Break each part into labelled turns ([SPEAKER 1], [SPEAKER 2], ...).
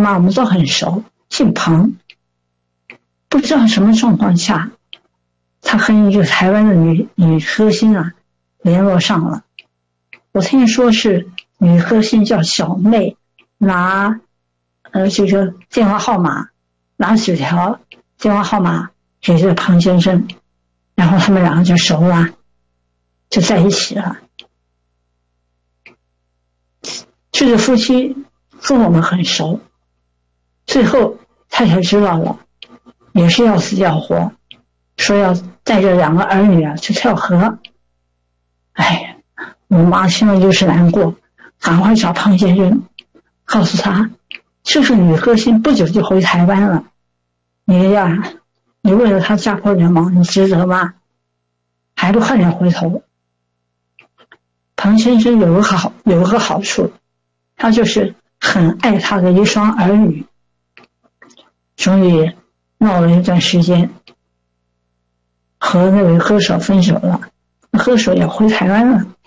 [SPEAKER 1] 妈我们都很熟，姓彭。不知道什么状况下，他和一个台湾的女歌星啊联络上了。我听说是女歌星叫小妹，拿这个电话号码，拿纸条电话号码给这个彭先生，然后他们两个就熟了，就在一起了。这对夫妻跟我们很熟，最后太太知道了，也是要死要活，说要带着2个儿女啊去跳河。哎，我妈听了就是难过，赶快找彭先生，告诉他这个女歌星不久就回台湾了，你为了她家破人亡，你值得吗？还不快点回头。彭先生有个好处，他就是很爱他的一双儿女。终于闹了一段时间，和那位歌手分手了，歌手也回台湾了。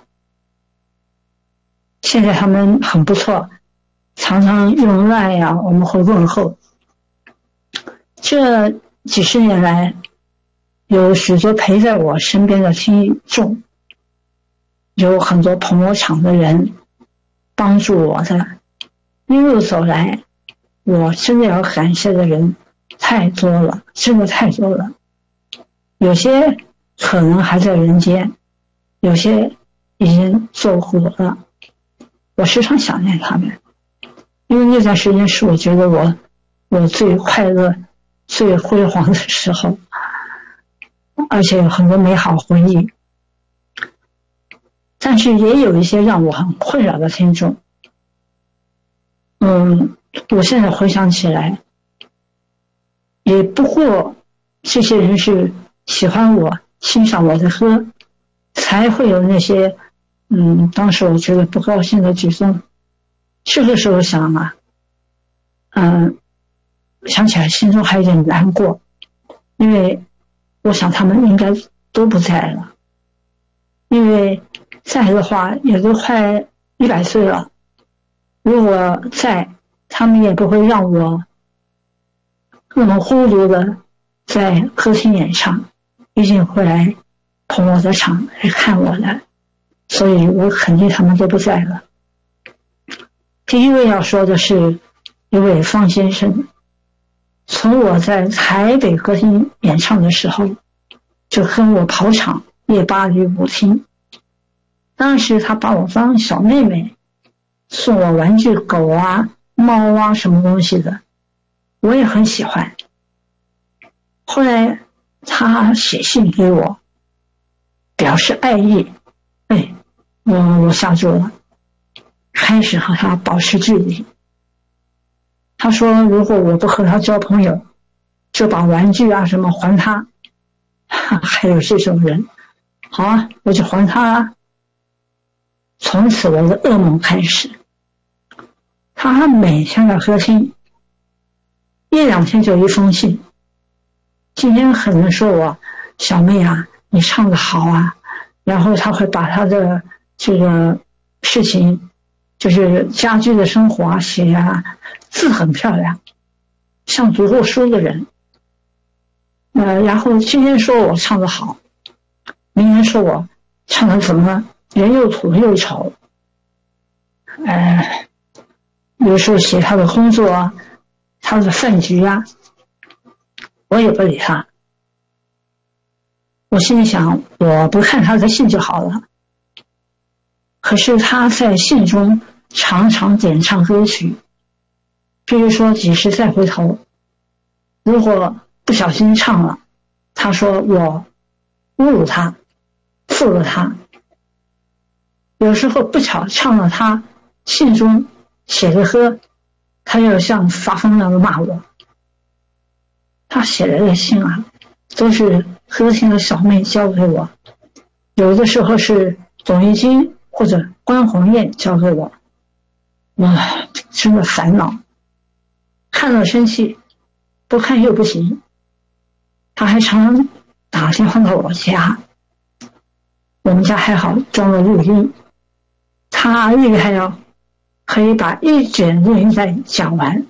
[SPEAKER 1] 现在他们很不错，常常用赖呀，我们会问候。这几十年来，有许多陪在我身边的听众，有很多捧我场的人，帮助我的。一路走来，我真的要感谢的人太多了，真的太多了。有些可能还在人间，有些已经走火了。我时常想念他们，因为那段时间是我觉得我最快乐、最辉煌的时候，而且有很多美好回忆。但是也有一些让我很困扰的听众。我现在回想起来，也不过这些人是喜欢我、欣赏我的歌，才会有那些当时我觉得不高兴的举动。这个时候想啊，想起来心中还有点难过，因为我想他们应该都不在了，因为在的话也都快100岁了，如果在，他们也不会让我那么孤独的在歌厅演唱，一定会来捧我的场，来看我的，所以我肯定他们都不在了。第一位要说的是一位方先生，从我在台北歌厅演唱的时候，就跟我跑场夜巴黎舞厅。当时他把我当小妹妹，送我玩具狗啊、猫啊什么东西的，我也很喜欢。后来他写信给我，表示爱意，我吓住了，开始和他保持距离。他说如果我不和他交朋友，就把玩具啊什么还他。还有这种人，好啊，我就还他啊。从此我的噩梦开始。他每天的歌厅1-2天就一封信，今天可能说我小妹啊，你唱得好啊，然后他会把他的这个事情，就是家居的生活啊写啊，字很漂亮，像读过书的人。然后今天说我唱得好，明天说我唱得怎么人又土又丑。有时候写他的工作啊，他的饭局啊，我也不理他。我心里想，我不看他的信就好了。可是他在信中常常点唱歌曲，比如说几时再回头，如果不小心唱了，他说我侮辱他，负了他。有时候不巧唱了他信中写的歌，他又像发疯那样的骂我。他写来的信啊，都是歌厅的小妹交给我，有的时候是董玉金或者关红艳交给我。真的烦恼，看了生气，不看又不行。他还常常打电话到我家，我们家还好装了录音，他厉害哦，可以把1卷录音带讲完。